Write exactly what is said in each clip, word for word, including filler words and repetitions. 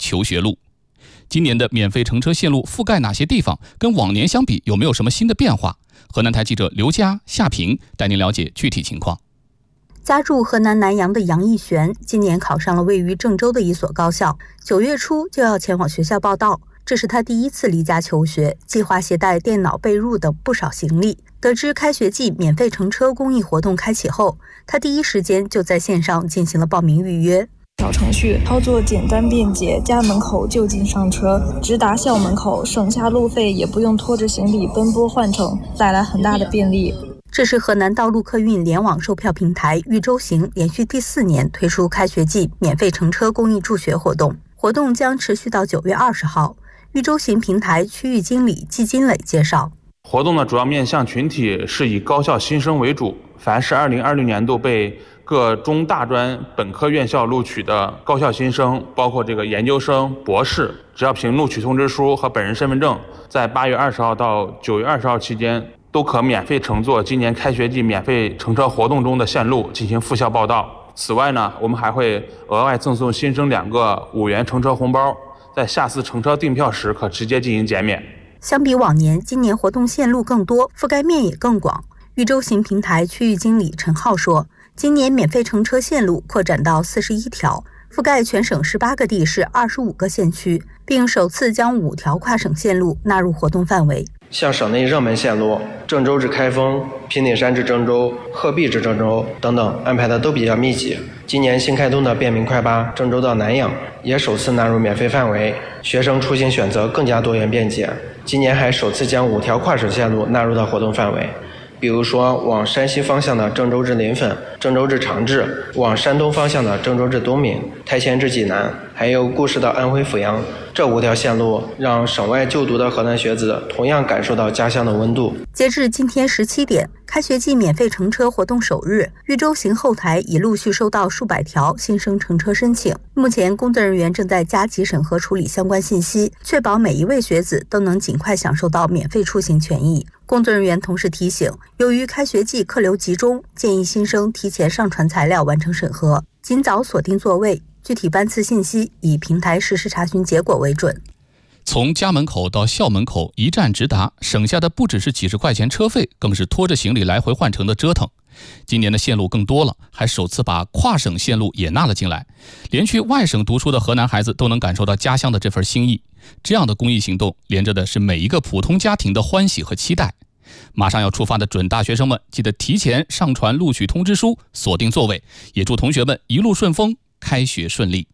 求学路。今年的免费乘车线路覆盖哪些地方？跟往年相比，有没有什么新的变化？河南台记者刘佳、夏平带您了解具体情况。 家住河南南阳的杨艺璇今年考上了位于郑州的一所高校，九月初就要前往学校报到。这是他第一次离家求学，计划携带电脑、被褥等不少行李。得知开学季免费乘车公益活动开启后，他第一时间就在线上进行了报名预约。 小程序操作简单便捷，家门口就近上车，直达校门口，省下路费，也不用拖着行李奔波换乘，带来很大的便利。 这是河南道路客运联网售票平台豫州行连续第四年推出开学季免费乘车公益助学活动，活动将持续到九月二十号。豫州行平台区域经理季金磊介绍， 活动的主要面向群体是以高校新生为主，凡是二零二六年度被各中大专本科院校录取的高校新生，包括这个研究生、博士，只要凭录取通知书和本人身份证，在八月二十号到九月二十号期间，都可免费乘坐今年开学季免费乘车活动中的线路进行赴校报到。此外呢，我们还会额外赠送新生两个五元乘车红包，在下次乘车订票时可直接进行减免。 相比往年，今年活动线路更多，覆盖面也更广。豫州行平台区域经理陈浩说，今年免费乘车线路扩展到四十一条，覆盖全省十八个地市、二十五个县区，并首次将五条跨省线路纳入活动范围。 像省内热门线路郑州至开封、平顶山至郑州、鹤壁至郑州等等安排的都比较密集。今年新开通的便民快八郑州到南阳也首次纳入免费范围，学生出行选择更加多元便捷。今年还首次将五条跨省线路纳入到活动范围，比如说往山西方向的郑州至临汾、郑州至长治，往山东方向的郑州至东闽、台前至济南，还有固始到安徽阜阳。这五条线路让省外就读的河南学子同样感受到家乡的温度。 截至今天十七点，开学季免费乘车活动首日，豫州行后台已陆续收到数百条新生乘车申请。目前工作人员正在加急审核处理相关信息，确保每一位学子都能尽快享受到免费出行权益。工作人员同时提醒，由于开学季客流集中，建议新生提前上传材料完成审核，尽早锁定座位。具体班次信息以平台实时查询结果为准。 从家门口到校门口一站直达，省下的不只是几十块钱车费，更是拖着行李来回换乘的折腾。今年的线路更多了，还首次把跨省线路也纳了进来，连去外省读书的河南孩子都能感受到家乡的这份心意。这样的公益行动连着的是每一个普通家庭的欢喜和期待。马上要出发的准大学生们，记得提前上传录取通知书，锁定座位，也祝同学们一路顺风，开学顺利。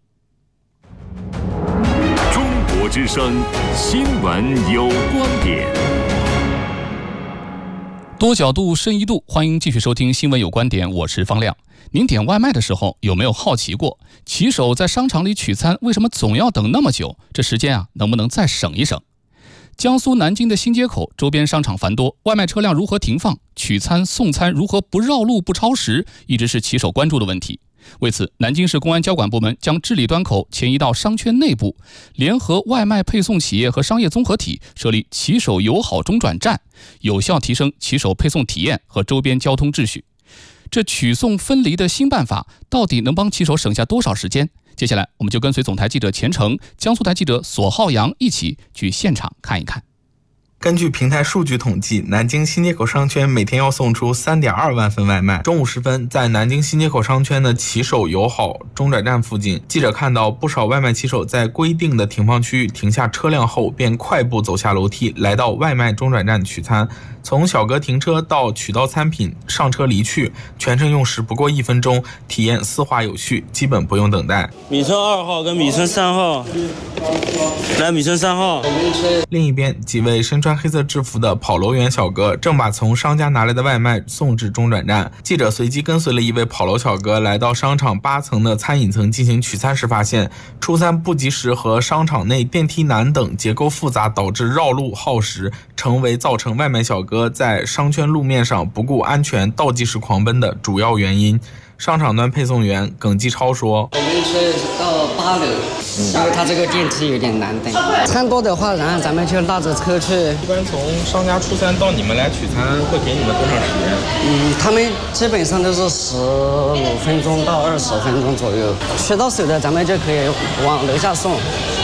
中国之声新闻有观点， 多角度深一度，欢迎继续收听新闻有观点，我是方亮。您点外卖的时候有没有好奇过，骑手在商场里取餐为什么总要等那么久？这时间啊，能不能再省一省？江苏南京的新街口周边商场繁多，外卖车辆如何停放，取餐送餐如何不绕路不超时，一直是骑手关注的问题。为此，南京市公安交管部门将治理端口迁移到商圈内部，联合外卖配送企业和商业综合体设立骑手友好中转站，有效提升骑手配送体验和周边交通秩序。这取送分离的新办法到底能帮骑手省下多少时间？接下来我们就跟随总台记者钱程、江苏台记者索浩洋一起去现场看一看。 根据平台数据统计，南京新街口商圈每天要送出 三点二万份外卖。中午时分，在南京新街口商圈的骑手友好中转站附近，记者看到不少外卖骑手在规定的停放区域停下车辆后，便快步走下楼梯，来到外卖中转站取餐。从小格停车到取到餐品，上车离去，全程用时不过一分钟，体验丝滑有序，基本不用等待。 米村二号跟米村三号，来米村三号。 另一边，几位身穿黑色制服的跑楼员小哥正把从商家拿来的外卖送至中转站。记者随机跟随了一位跑楼小哥来到商场八层的餐饮层进行取餐时，发现出餐不及时和商场内电梯难等结构复杂导致绕路耗时，成为造成外卖小哥在商圈路面上不顾安全倒计时狂奔的主要原因。商场端配送员耿继超说：“ 我们是到八楼，因为它这个电梯有点难等。餐多的话，然后咱们就拉着车去。 一般从商家出餐到你们来取餐，会给你们多长时间？ 嗯，他们基本上都是十五分钟到二十分钟左右。取到手的，咱们就可以往楼下送。”